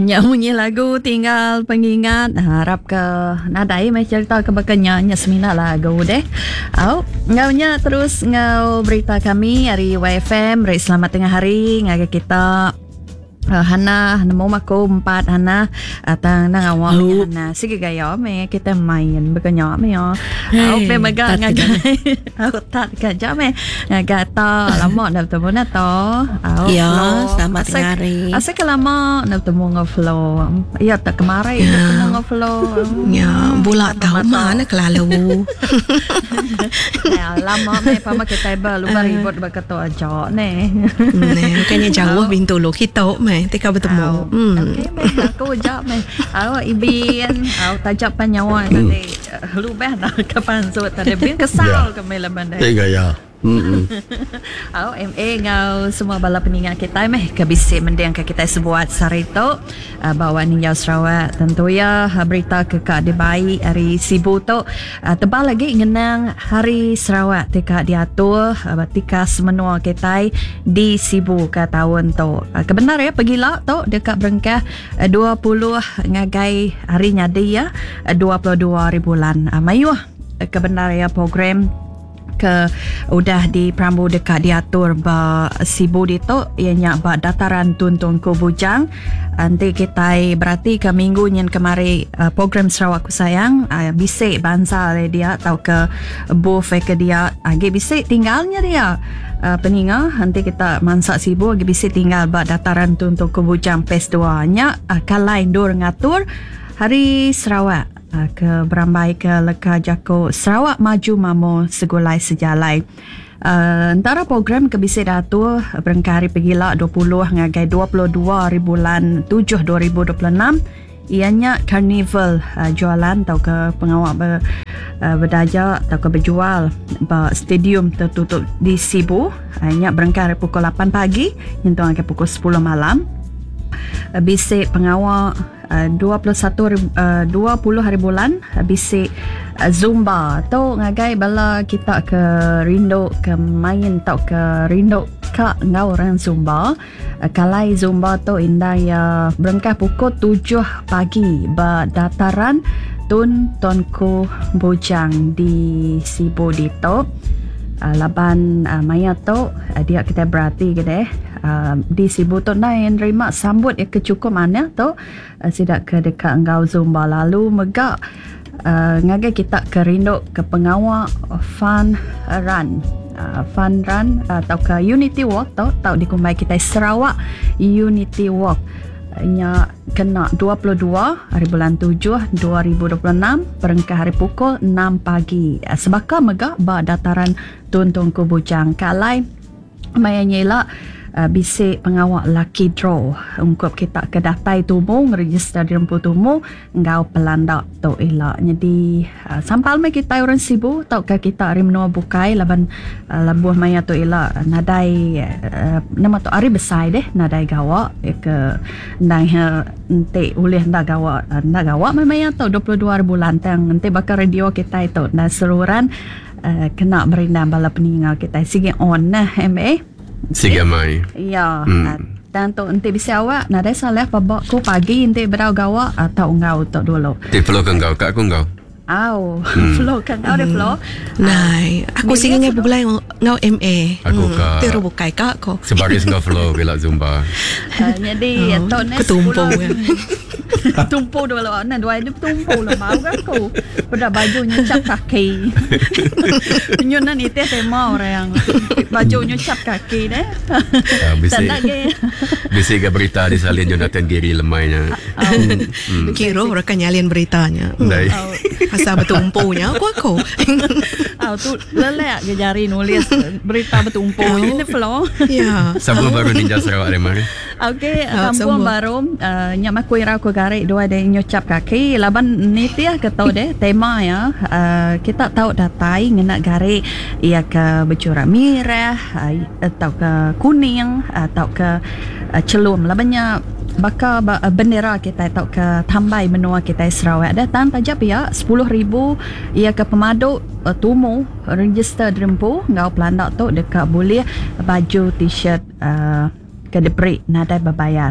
Nyanyi lagu tinggal pengingat harap ke nadai mai cerita ke bakanya semina lagu deh. Ngaunya terus ngau berita kami hari YFM. Selamat tengah hari ngaga kita Hana namo mako 4 Hana atang nang awak Hana sige gaya me kita main bekanya me yo pe maga ngaga tat kaja me ngaga ta lama dah temu na to ya selamat tengah hari asal lama dah temu ngoflow ya tak kemarin temu ngoflow ya bola tahu mana kelalu ya lama me pama kita lupa ribut bakato aja ne makanya jauh pintu lo kita tika bertemu. Okey, aku jap ibin, tajak panyawa tadi. Lubah dah kapan so tadi bin kesal ke melaban dah. Tiga ya. MA ngau semua bala peningat kita kebisi mending ke kita sebuat sarito bawa Ninja Sarawak tentu ya berita kekak dibaik hari Sibu tu tebal lagi ngenang hari Sarawak tika diatur tika semenua kita di Sibu ke tahun tu kebenar ya pergilah tu dekat berengkah 20 ngagai hari nyadi ya 22 bulan mayuh kebenar ya program ke udah di Prambu dekat diatur ba Sibu dito ianya ba dataran tuntun ku bujang nanti kita berarti ke minggu nyen kemari program Sarawak ku sayang bisik bangsa dia atau ke buff ke dia agi bisik tinggalnya dia peninga nanti kita mansak Sibu agi bisik tinggal ba dataran tuntun ku bujang PES 2 nya kalain dur ngatur hari Sarawak ke berambai ke leka jako Sarawak maju mamo segulai sejalai antara program kebisik datu berengkari pergilah 20 ngagai 22 bulan 7 2026 ianya carnival jualan atau ke pengawak berdaja atau ke berjual stadium tertutup di Sibu ianya berengkari pukul 8 pagi hingga pukul 10 malam bisik pengawak 20 hari bulan bisik Zumba atau ngagai bala kita ke rindu ke main tau ke rindu ka ngau orang Zumba kalai Zumba tu indah ya berengkah pukul 7 pagi ba dataran Tunku Bujang di Sibu dito laban maya tu dia kita berarti ke deh di Sibu tu na yang terima sambut ya kecukupannya tu sidak ke dekat engkau Zumba lalu megak ngagai kita kerindu ke pengawal fun run atau ke Unity Walk tau dikumbai kita Sarawak Unity Walk nya kena 22 hari bulan 7 2026 berengkah hari pukul 6 pagi sebaka megak ba dataran Tuntun ku Bujang kalai mayanya bisik pengawak lucky draw ungkap kita ke datai tumu register di rempu tumu ngau pelandak tu elak jadi sampal mai kita orang Sibu tau ke kita hari menua bukai laban labuh maya tu elak nadai nama tu hari besai deh nadai gawak ke ndai ente ulih ndak gawak mai maya tu 22 bulan tang ente bakal radio kita itu dan seluruhan kena berindam bala peningal kita sige on nah MA Sige mai. Ya. Dan tu nanti bisa awak nak ada salah babak ku pagi nanti berau gawa atau ngau tu dulu. Di flow kan kau, kak aku kau. Flow kan kau deh flow. Nai, aku sih ingat bulai ngau MA. Aku kak. Teru bukai kak ko. Sebagai ngau flow bila Zumba. Jadi tu ni ketumpul. Tumpu dulu nak dua ini tumpu lah mau aku. Pada bajunya cap kaki. Nyunan itu tema orang yang bajunya cap kaki deh. Bisa ke berita di salin Jonathan Giri lemainya. Kira orang kan nyalin beritanya. Asal bertumpunya aku. Tu lelak ke jari nulis berita bertumpu ini flow. Ya. Sabun baru Ninja Sarawak remari. Okey, kampung baru nyak makui ra ko gari dua ada nyucap kaki laban ni dia ketau deh tema ya kita tahu datai ngena gari ia ke bercorak merah atau ke kuning atau ke celum labannya baka bendera kita atau ke tambai menua kita Sarawak datang tajap ya 10,000 ia ke pemadu tumu register drempu ngau pelandak tu dekat boleh baju t-shirt ke debrik nadai berbayar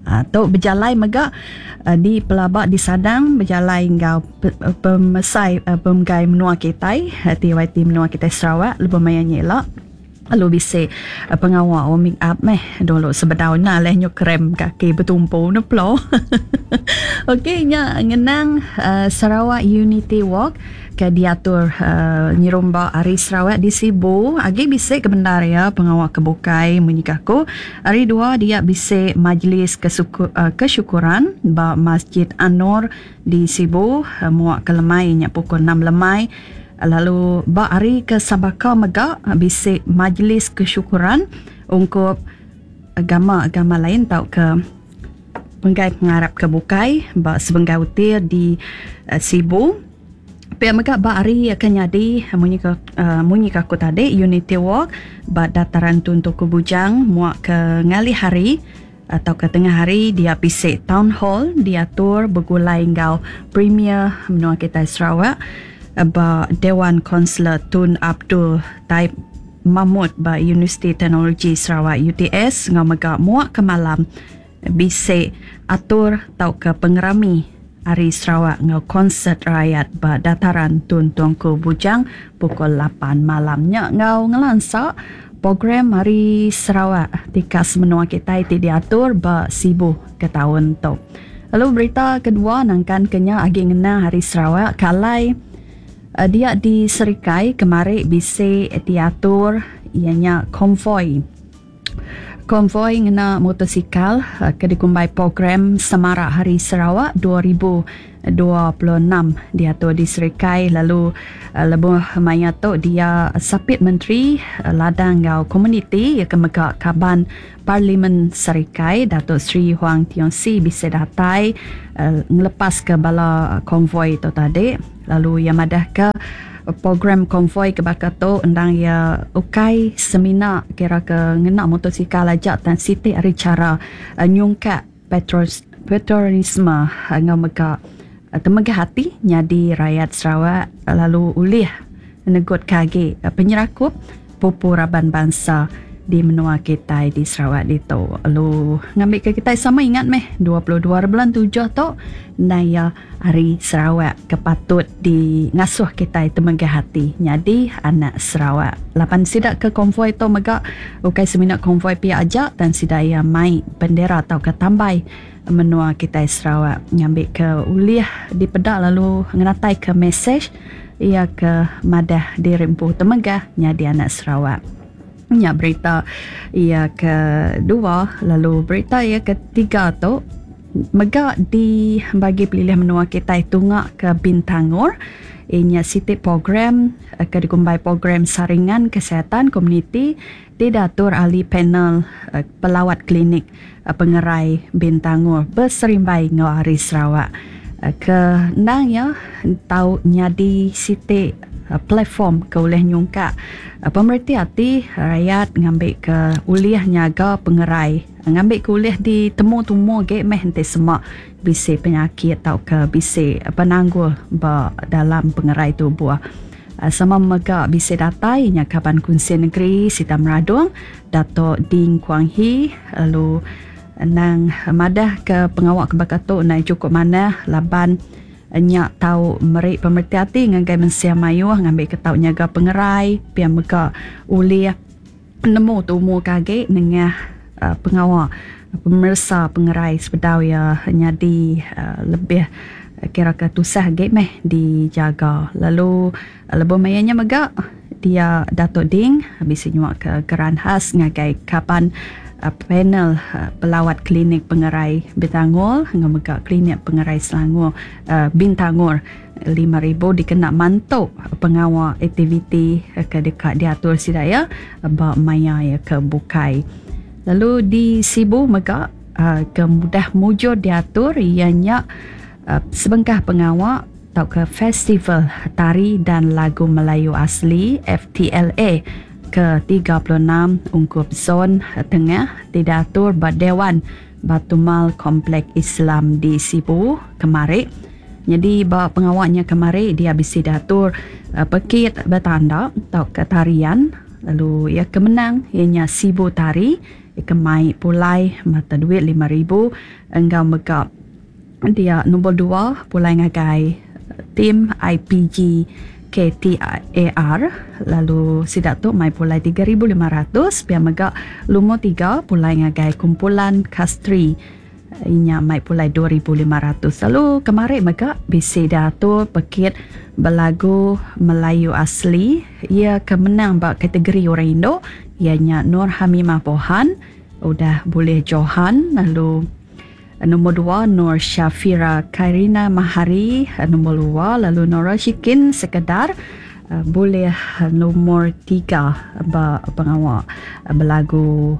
Tok berjalai megak di Pelabak di Sadang berjalai ngau pemesai pemgai menua kitai TYT menua kitai Sarawak lebih mayanya elak lalu bisa pengawal warming up dulu sebedaunya lehnya krem kaki bertumpu neplo. Okey nya ngenang Sarawak Unity Walk ke diatur nyirumba Ari Sarawak di Sibu agi bisa kebenar ya pengawal kebukai menyikaku hari 2 dia bisa majlis kesyukuran ba Masjid An-Nur di Sibu muak ke lemai nya pukul 6 lemai lalu ba hari ke Sabaka megak bisa majlis kesyukuran untuk agama lain tau ke penggai pengarap kebukai ba sebenggai utir di Sibu. Pihak megak ba hari akan jadi munyi kaku tadi Unity Walk ba dataran Tuntuk Bujang muak ke ngali hari atau ke tengah hari dia pisik Town Hall diatur bergulai ngau Premier menua kita Sarawak ba Dewan Konsular Tun Abdul Taib Mahmud ba Universiti Teknologi Sarawak UTS ngau megak muak ke malam bisik atur tau ke pengerami Hari Sarawak ngau konsert rakyat ba dataran Tun Tuanku Bujang pukul 8 malamnya ngau ngelansak program Hari Sarawak tikas menua kita itu diatur ba Sibu ke tahun tu. Lalu berita kedua nangkan kenya agi ngena Hari Sarawak kalai dia di Serikai kemarin bisa diatur ianya konvoi ngena motosikal ke dikumbai program Semarak Hari Sarawak 2026 diatur di Serikai lalu lebih maya tu dia sapit menteri ladang ngau komuniti ya ke megak Kaban Parlimen Serikai Datuk Seri Huang Tiong Si bisa datai ngelepas ke bala konvoi tu tadi lalu yang madah ke program konvoi ke Bakato endang ya ukai seminar kira ke ngena motosikal ajak dan siti hari cara nyungkat petronisme ngau mega temegah hati nyadi rakyat Sarawak lalu ulih negut kage penyerakup pupuraban bangsa di menua kita di Sarawak itu. Lalu ngambil ke kita sama ingat 22 bulan 7 tu naya Hari Sarawak kepatut di ngasuh kita itu megah hati nyadi anak Sarawak. Lapan sidak ke konvoi tu megak ukai seminat konvoi pihak ajak dan sidaya mai bendera atau ke tambai menua kita Sarawak ngambil ke uliah di pedak lalu ngenatai ke mesej ia ke madah di rempuh temegah nyadi anak Sarawak. Ya berita ia kedua lalu berita ia ketiga tu megak di bagi pilih menua kita tungak ke Bintangor inya siti program ke dikumbai program saringan kesihatan komuniti didatur ahli panel pelawat klinik pengerai Bintangor berserimbai ngau Hari Sarawak ke nang ya tau nyadi siti platform ke oleh nyungka pemerhati hati rakyat ngambil ke uliah nyaga pengerai ngambil ke uliah di temu-temu ke henti semak bisi penyakit atau ke bisi penanggul dalam pengerai tubuh sama mega bisi datai nya Kaban Kunsi Negeri Sita Meradung Dato' Ding Kuang Hee lalu nang madah ke pengawal kebakatuk nang cukup mana laban nyak tahu merik pemerhati hati ngangai mensia mayuh ngambil ke tahu nyaga pengerai pian mega uliah nemu tumu kage nengah pengawal pemersa pengerai sepedau ya nyadi lebih kira ke tusah ge dijaga lalu lebih mayanya mega dia Dato' Ding habis nyuak ke geran khas ngagai kapan panel pelawat klinik pengerai Bintangor ngamega klinik pengerai Selangor Bintangor 5,000 dikena mantuk pengawal aktiviti ke dekat diatur sidaya ba maya ya ke bukai lalu di Sibu mega kemudah mujur diatur ianya sebengkah pengawal atau ke Festival Tari dan Lagu Melayu Asli FTLA ke-36 ungkup zon tengah didatur Dewan Batumal Komplek Islam di Sibu kemarin. Jadi pengawalnya kemarin dia bisi datur pekit bertanda atau ketarian lalu ia kemenang ianya Sibu Tari Ikemai pulai mata duit 5,000. Engkau megap dia nombor 2 pulai ngagai tim IPG KTAR. Lalu sidak tu mai pulai 3,500. Pia megak lumur 3 pulai ngagai kumpulan Kastri. Inya mai pulai 2,500. Lalu kemarin megak bisi dah tu pekit berlagu Melayu asli. Ia kemenang bak kategori orang Indo. Ianya Nur Hamimah Pohan. Udah boleh Johan. Lalu nombor 2 Nur Syafira Kairina Mahari. Nombor 2 lalu Nora Syikin sekedar boleh nombor 3 pengawal berlagu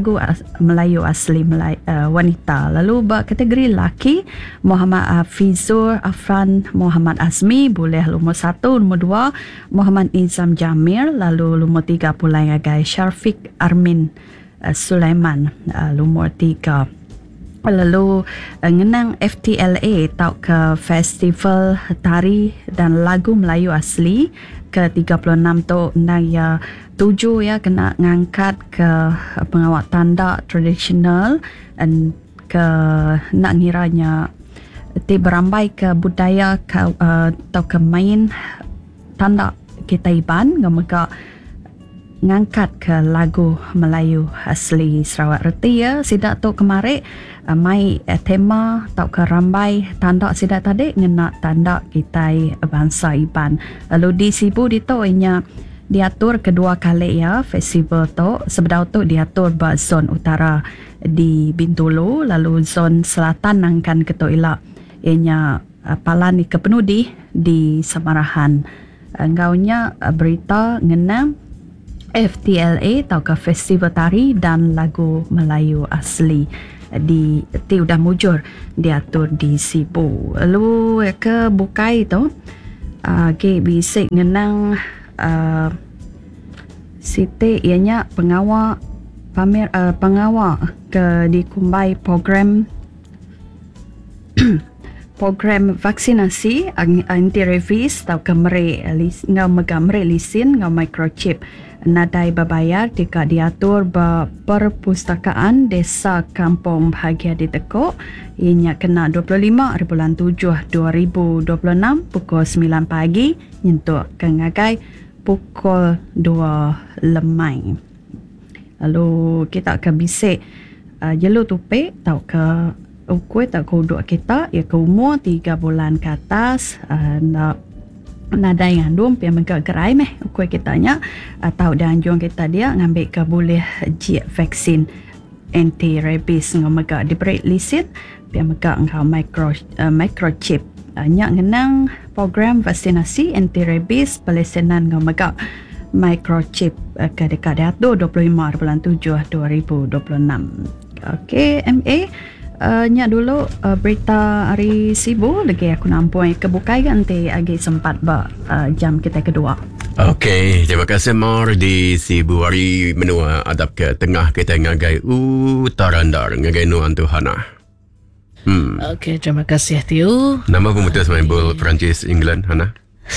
Melayu asli wanita. Lalu kategori lelaki Muhammad Afizur Afran Muhammad Azmi boleh nombor 1. Nombor 2 Muhammad Izam Jamil. Lalu nombor 3 pulai ngagai Syafiq Armin Sulaiman nombor 3. Lalu ngenang FTLA tau ke Festival Tari dan Lagu Melayu Asli ke-36 tu ya 7 ya kena ngangkat ke pengawal tanda tradisional dan ke nak ngiranya berambai ke budaya ke tau ke main tanda kita Iban ngamaka ngangkat ke lagu Melayu asli Sarawak Reti ya. Sidak tu kemarin mai tema tau ke rambai tanda sidak tadi ngena tanda kita bangsa Iban. Lalu di Sibu di tu inya diatur kedua kali ya festival tu. Sebelum tu diatur ba zon utara di Bintulu, lalu zon selatan angkan ke Toila inya Palan ke Penudi di Samarahan. Engaunya berita ngenang FTLA tau ke Festival Tari dan Lagu Melayu Asli di udah mujur diatur di Sibu. Lalu ke Bukai tu ke bisik ngenang Siti ianya pengawal ke di Kumbai program vaksinasi anti-rabies tau ke ngau megamre lisin ngau microchip nadai berbayar jika diatur perpustakaan Desa Kampung Bahagia di Tekuk. Ianya kena 25 bulan 7 2026 pukul 9 pagi nyentuk ke ngagai pukul 2 lemai. Lalu kita akan bisik jelu tupik tau ke ukui tak ke uduk kita ia ke umur 3 bulan ke atas. Nada yang andung pia megak gerai ukui kitanya atau dan anjung kita dia ngambil ke boleh vaksin anti rabies ngau megak diberi lisin pia megak ngau microchip nyak ngenang program vaksinasi anti rabies pelesenan ngau megak microchip ke dekat diatur 25 bulan 7 2026. Okey MA nyak dulu berita hari Sibu lagi aku nampuai kebukai nanti agi sempat jam kita kedua. Okey, terima kasih Mar di Sibu hari menua adap ke tengah kita ngagai utarandar ngagai nuan Tuhana. Okey, terima kasih Tiu. Nama pemutus main bola Perancis England Hana.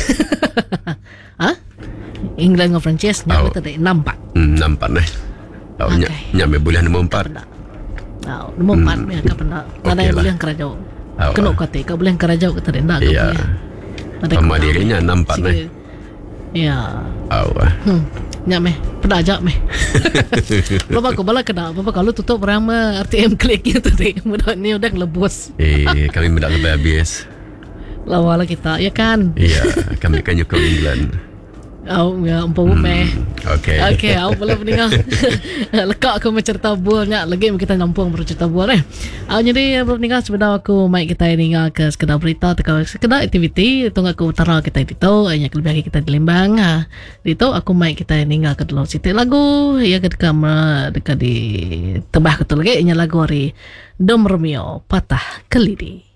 England dengan Perancis nyak tadi 6-4. 6-4 nyak boleh nombor 4. Nombor 4 ni akan pernah. Mana yang boleh kerajau. Kena kata kau boleh kerajau kata dia nak. Ya. Sama dirinya 6-4 ni. Ya. Nyak meh, pernah ajak meh. Bapak kau bala kena. Bapak kalau tutup perama RTM klik gitu tadi. Mudah ni udah lebus. Kami mendak lebih habis. Lawala kita, ya kan? Iya, kami kan nyukung England. Ya, umpah meh. Okey. Okey, aku boleh meninggal. Lekak aku mencerita bualnya. Lagi kita nampung bercerita bual jadi meninggal sebenarnya aku mic kita meninggal ke sekedar berita atau sekedar aktiviti tunggu ke utara kita itu hanya lebih kita di Lembang. Itu aku mic kita meninggal ke dalam situ lagu ya dekat di tebah ketul lagi nya lagu hari Dom Romeo Patah Kelidi.